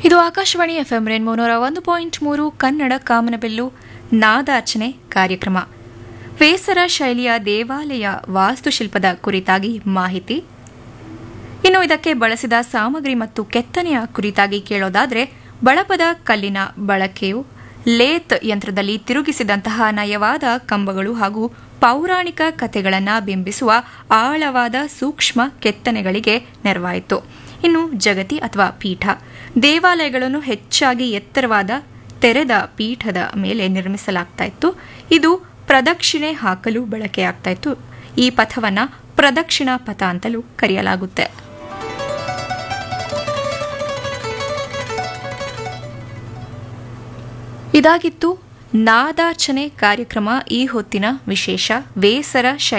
ಇದು Akashvani FM rainbow 101.3 Kannada ಕಾಮನಬಿಲ್ಲು ನಾದಾರ್ಚನೆ ಕಾರ್ಯಕ್ರಮ. ವೇಸರ ಶೈಲಿಯ ದೇವಾಲಯ ವಾಸ್ತುಶಿಲ್ಪದ ಕುರಿತಾಗಿ ಮಾಹಿತಿ. ಇನ್ನು ಇದಕ್ಕೆ ಬಳಸಿದ ಸಾಮಗ್ರಿ ಮತ್ತು ಕೆತ್ತನೆಯ ಕುರಿತಾಗಿ ಕೇಳೋದಾದರೆ, ಬಳಪದ ಕಲ್ಲಿನ ಬಳಕೆಯು, ಲೇತ್ ಯಂತ್ರದಲ್ಲಿ ತಿರುಗಿಸಿದಂತಹ ನಯವಾದ ಕಂಬಗಳು ಹಾಗೂ ಪೌರಾಣಿಕ ಕಥೆಗಳನ್ನು ಬಿಂಬಿಸುವ ಆಳವಾದ ಸೂಕ್ಷ್ಮ ಕೆತ್ತನೆಗಳಿಗೆ ನೆರವಾಯಿತು. ಇನ್ನು ಜಗತಿ ಅಥವಾ ಪೀಠ, ದೇವಾಲಯಗಳನ್ನು ಹೆಚ್ಚಾಗಿ ಎತ್ತರವಾದ ತೆರೆದ ಪೀಠದ ಮೇಲೆ ನಿರ್ಮಿಸಲಾಗ್ತಾ ಇತ್ತು. ಇದು ಪ್ರದಕ್ಷಿಣೆ ಹಾಕಲು ಬಳಕೆಯಾಗ್ತಾ ಇತ್ತು. ಈ ಪಥವನ್ನು ಪ್ರದಕ್ಷಿಣಾ ಪಥ ಅಂತಲೂ ಕರೆಯಲಾಗುತ್ತೆ. ಇದಾಗಿತ್ತು ನಾದಾರ್ಚನೆ ಕಾರ್ಯಕ್ರಮ. ಈ ಹೊತ್ತಿನ ವಿಶೇಷ ವೇಸರ